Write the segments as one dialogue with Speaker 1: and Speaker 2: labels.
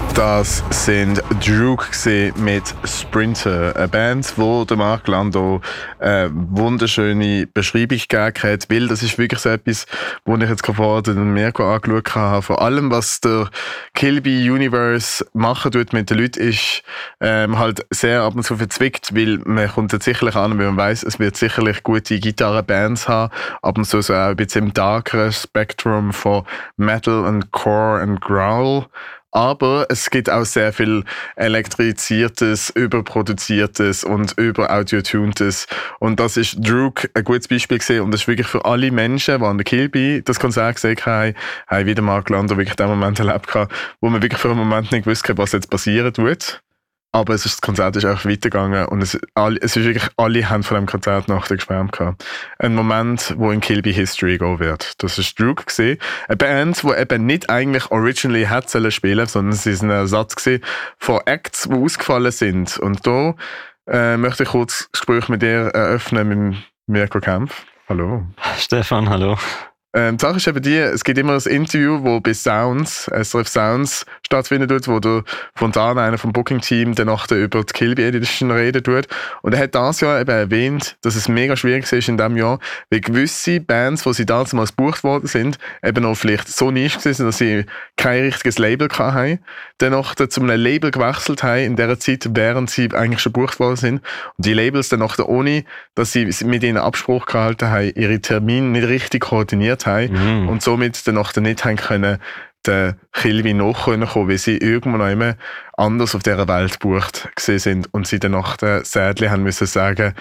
Speaker 1: Das sind Drook mit Sprinter, eine Band, wo der Mark Landau eine wunderschöne Beschreibung gegeben hat, weil das ist wirklich so etwas, wo ich jetzt gerade vorher den Mirko angeschaut habe. Vor allem, was der Kilby Universe machen tut mit den Leuten, ist halt sehr ab und zu verzwickt, weil man kommt jetzt sicherlich an, weil man weiss, es wird sicherlich gute Gitarrenbands haben, ab und zu so auch ein bisschen im darkeren Spektrum von Metal und Core und Growl. Aber es gibt auch sehr viel elektriziertes, überproduziertes und überaudio-tuntes. Und das ist Drook ein gutes Beispiel gewesen. Und das ist wirklich für alle Menschen, die an der Kilby das Konzert gesehen haben, haben wieder Mark Landau wirklich den Moment erlebt gehabt, wo man wirklich für einen Moment nicht gewusst hat, was jetzt passieren wird. Aber das Konzert ist auch weitergegangen und es ist wirklich, alle haben von dem Konzert nachher geschwärmt gehabt. Ein Moment, wo in Kilby History gehen wird. Das ist Drook gewesen. Eine Band, die eben nicht eigentlich originally hätte spielen, sondern sie ist ein Ersatz gewesen von Acts, die ausgefallen sind. Und da möchte ich kurz das Gespräch mit dir eröffnen mit Mirko Kempf. Hallo.
Speaker 2: Stefan, hallo.
Speaker 1: Die Sache ist eben die, es gibt immer ein Interview, wo bei SRF Sounds stattfindet, wo der Fontana, einer vom Booking-Team, danach über die Kilby Edition reden tut. Und er hat das Jahr eben erwähnt, dass es mega schwierig ist in diesem Jahr, weil gewisse Bands, die sie damals gebucht worden sind, eben auch vielleicht so nisch waren, dass sie kein richtiges Label hatten, danach zu einem Label gewechselt haben in dieser Zeit, während sie eigentlich schon gebucht worden sind. Und die Labels danach, ohne dass sie mit ihnen Abspruch gehalten haben, ihre Termine nicht richtig koordiniert haben und somit danach nicht haben können, den Kilby nachkommen, weil sie irgendwo noch immer anders auf dieser Welt gebucht gesehen sind und sie danach sadly haben müssen sagen,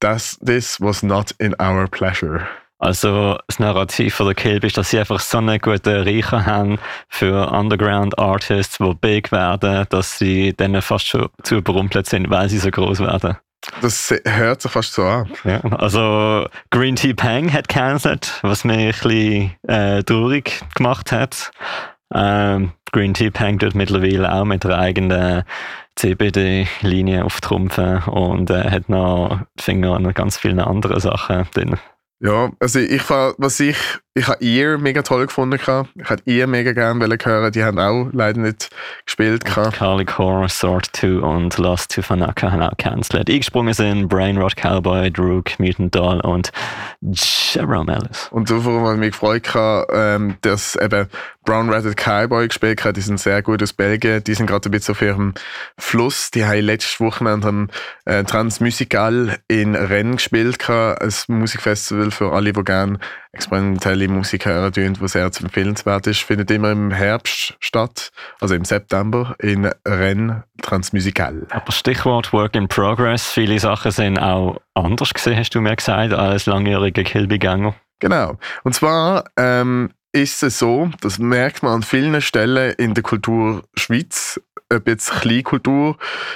Speaker 1: this was not in our pleasure.
Speaker 2: Also das Narrativ von der Kilby ist, dass sie einfach so einen guten Riecher haben für Underground-Artists, die big werden, dass sie dann fast schon zu überrumpelt sind, weil sie so groß werden.
Speaker 1: Das hört sich fast so an.
Speaker 2: Ja, also Green Tea Pang hat cancelled, was mich ein bisschen traurig gemacht hat. Green Tea Pang tut mittlerweile auch mit einer eigenen CBD-Linie auftrumpfen und hat noch Finger an ganz vielen anderen Sachen drin.
Speaker 1: Ja, also ich habe ihr mega toll gefunden. Ich hätte ihr mega gerne hören. Die haben auch leider nicht gespielt.
Speaker 2: Carly Core, Sword 2 und Lost to Fanaka haben auch cancelled. Eingesprungen sind Brain Rot Cowboy, Drook, Mutant Doll und Jerome Ellis.
Speaker 1: Und davon habe ich mich gefreut, dass eben Brown Ratted Cowboy gespielt hat. Die sind sehr gut aus Belgien. Die sind gerade ein bisschen auf ihrem Fluss. Die haben letztes Wochenende ein Transmusical in Rennes gespielt. Ein Musikfestival für alle, die gerne experimentelle Musik hören, die sehr empfehlenswert ist. Findet immer im Herbst statt, also im September in Rennes Transmusical.
Speaker 2: Aber Stichwort Work in Progress. Viele Sachen sind auch anders gewesen, hast du mir gesagt, als langjähriger Kilby-Gänger.
Speaker 1: Genau. Und zwar ist es so, das merkt man an vielen Stellen in der Kultur Schweiz, ob jetzt Kleinkultur,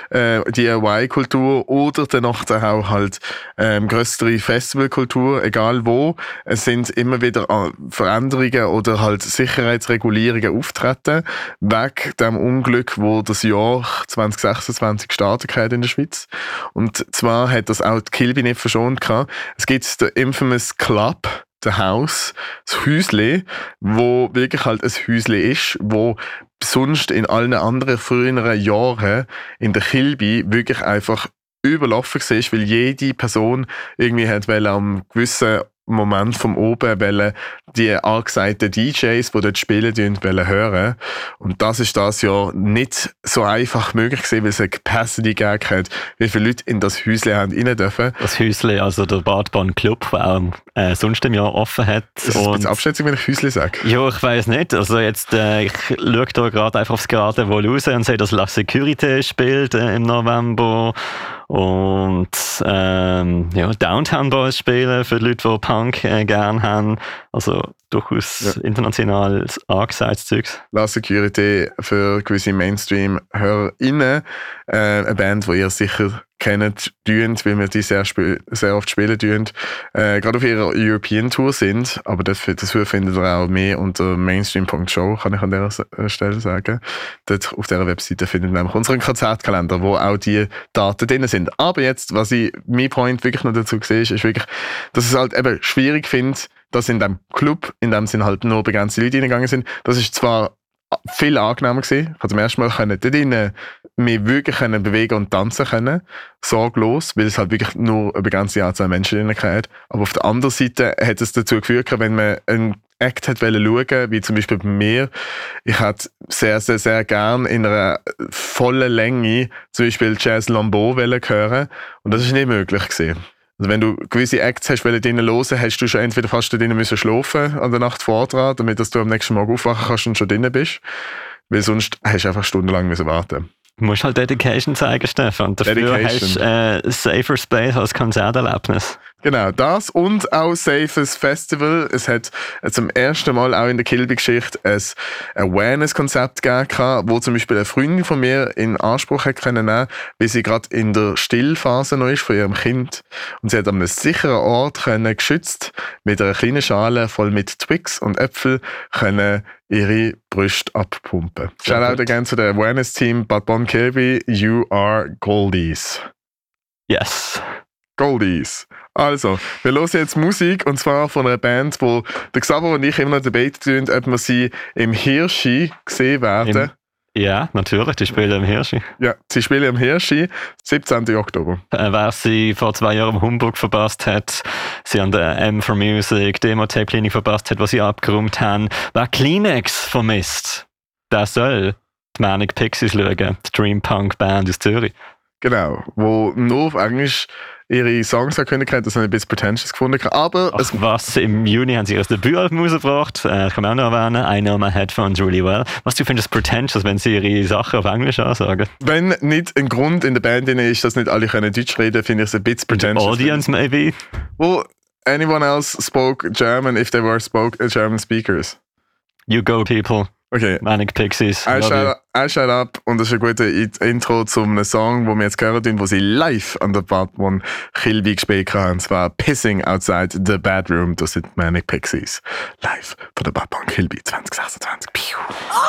Speaker 1: DIY-Kultur oder danach auch halt grössere Festivalkultur, egal wo, es sind immer wieder Veränderungen oder halt Sicherheitsregulierungen auftreten, wegen dem Unglück, wo das Jahr 2026 gestartet hat in der Schweiz. Und zwar hat das auch die Kilby nicht verschont gehabt. Es gibt den Infamous Club, das Haus, das Häusle, wo wirklich halt ein Häusle ist, wo sonst in allen anderen früheren Jahren in der Kilby wirklich einfach überlaufen war, weil jede Person irgendwie hat am gewissen Moment vom Oben die angesagten DJs, die dort spielen, hören. Und das ist das ja nicht so einfach möglich gewesen, weil es eine Capacity gegeben hat, wie viele Leute in das Häusle haben rein dürfen.
Speaker 2: Das Häusle, also der Badbahn Club, der auch sonst im Jahr offen hat.
Speaker 1: Das ist ein bisschen Abschätzung, wenn ich Häusle sage.
Speaker 2: Ja, ich weiss nicht. Also jetzt, ich schaue da gerade einfach aufs Geratewohl raus und sehe, dass La Sécurité spielt im November. Und Downtown Boys spielen für die Leute, die Punk gerne haben. Also durchaus international angesagtes Zeugs.
Speaker 1: La Sécurité für gewisse Mainstream-HörerInnen. Eine Band, die ihr sicher kennt, weil wir die sehr oft spielen tun. Gerade auf ihrer European Tour sind, aber dafür findet ihr auch mehr unter mainstream.show, kann ich an dieser Stelle sagen. Dort auf dieser Webseite findet ihr nämlich unseren Konzertkalender, wo auch die Daten drin sind. Aber jetzt, was mein Point wirklich noch dazu sehe, ist wirklich, dass ich es halt eben schwierig finde, dass in dem Club, in dem sind halt nur begrenzte Leute reingegangen sind. Das ist zwar viel angenehmer gewesen. Ich konnte zum ersten Mal dort drinnen mich wirklich bewegen und tanzen können. Sorglos, weil es halt wirklich nur eine begrenzte Anzahl Menschen drin hat. Aber auf der anderen Seite hat es dazu geführt, wenn man einen Act hat schauen, wie zum Beispiel bei mir, ich hätte sehr, sehr, sehr gern in einer vollen Länge zum Beispiel Jazz Lambeau hören und das ist nicht möglich gewesen. Also wenn du gewisse Acts hast drinnen hören, hast du schon entweder fast drinnen müssen schlafen an der Nacht vorher, damit dass du am nächsten Morgen aufwachen kannst und schon drinnen bist, weil sonst hast du einfach stundenlang müssen warten.
Speaker 2: Du musst halt Dedication zeigen, Stefan. Dafür hast du Safer Space als Konzerterlebnis.
Speaker 1: Genau, das und auch Safes Festival. Es hat zum ersten Mal auch in der Kilby-Geschichte ein Awareness-Konzept gegeben, wo zum Beispiel eine Freundin von mir in Anspruch hat können nehmen, weil sie gerade in der Stillphase noch ist von ihrem Kind. Und sie hat an einem sicheren Ort können, geschützt mit einer kleinen Schale voll mit Twix und Äpfel können ihre Brüste abpumpen. Shoutout again zu dem Awareness-Team Bad Bonn Kilby. You are Goldies.
Speaker 2: Yes.
Speaker 1: Goldies. Also, wir hören jetzt Musik, und zwar von einer Band, wo der Xaver und ich immer noch debate tun, ob wir sie im Hirschi gesehen werden.
Speaker 2: Ja, natürlich, die spielen im Hirschi.
Speaker 1: Ja, sie spielen im Hirschi, 17. Oktober.
Speaker 2: Wer sie vor 2 Jahren im Hamburg verpasst hat, sie an der M for Music Demo-Tape-Klinik verpasst hat, was sie abgeräumt haben, wer Kleenex vermisst, der soll die Manic Pixies schauen, die Dream-Punk-Band aus Zürich.
Speaker 1: Genau, wo nur auf Englisch ihre Songs angekündigt haben, das habe ich ein bisschen pretentious gefunden. Aber
Speaker 2: im Juni haben sie ihr Debütalbum rausgebracht, ich kann auch noch erwähnen, I Know My Headphones Really Well. Was du findest pretentious, wenn sie ihre Sachen auf Englisch ansagen?
Speaker 1: Wenn nicht ein Grund in der Band ist, dass nicht alle können Deutsch reden, finde ich es ein bisschen pretentious.
Speaker 2: The audience maybe?
Speaker 1: Well, anyone else spoke German if they were German speakers?
Speaker 2: You go, people.
Speaker 1: Okay.
Speaker 2: Manic Pixies.
Speaker 1: I Shut Up, und das ist ein guter Intro zu einem Song, wo wir jetzt gehört haben, wo sie live an der Bad Bonn Kilby gespielt haben. Und zwar Pissing Outside the Bedroom. Das sind Manic Pixies. Live von der Bad Bonn Kilby 2026. Piu.